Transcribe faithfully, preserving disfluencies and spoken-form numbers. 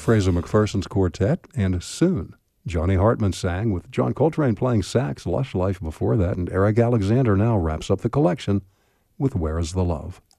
Fraser McPherson's quartet, and Soon. Johnny Hartman sang, with John Coltrane playing sax, Lush Life before that, and Eric Alexander now wraps up the collection with Where Is the Love?